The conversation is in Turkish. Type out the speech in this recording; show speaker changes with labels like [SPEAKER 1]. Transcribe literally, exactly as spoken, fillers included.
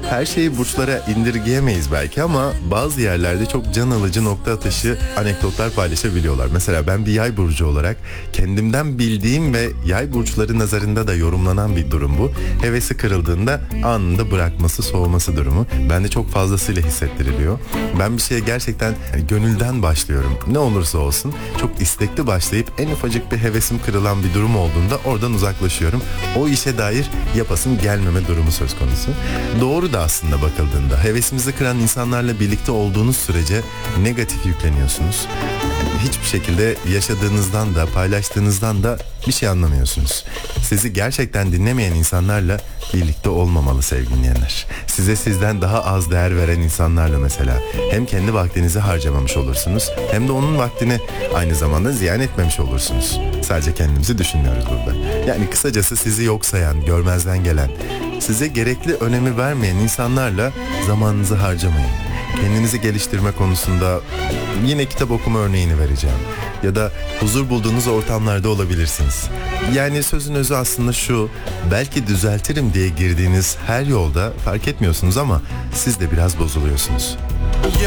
[SPEAKER 1] Her şeyi burçlara indirgeyemeyiz belki ama bazı yerlerde çok can alıcı nokta atışı anekdotlar paylaşabiliyorlar. Mesela ben bir yay burcu olarak kendimden bildiğim ve yay burçları nazarında da yorumlanan bir durum bu. Hevesi kırıldığında anında bırakması, soğuması durumu. Bende çok fazlasıyla hissettiriliyor. Ben bir şeye gerçekten gönülden başlıyorum. Ne olursa olsun çok istekli başlayıp en ufacık bir hevesim kırılan bir durum olduğunda oradan uzaklaşıyorum. O işe dair yapasım gelmeme durumu söz konusu. Doğru da aslında bakıldığında. Hevesimizi kıran insanlarla birlikte olduğunuz sürece negatif yükleniyorsunuz. Hiçbir şekilde yaşadığınızdan da paylaştığınızdan da bir şey anlamıyorsunuz. Sizi gerçekten dinlemeyen insanlarla birlikte olmamalı sevgili dinleyenler. Size sizden daha az değer veren insanlarla mesela hem kendi vaktinizi harcamamış olursunuz hem de onun vaktini aynı zamanda ziyan etmemiş olursunuz. Sadece kendimizi düşünmüyoruz burada. Yani kısacası sizi yok sayan, görmezden gelen, size gerekli önemi vermeyen insanlarla zamanınızı harcamayın. Kendinizi geliştirme konusunda yine kitap okuma örneğini vereceğim. Ya da huzur bulduğunuz ortamlarda olabilirsiniz. Yani sözün özü aslında şu, belki düzeltirim diye girdiğiniz her yolda fark etmiyorsunuz ama siz de biraz bozuluyorsunuz.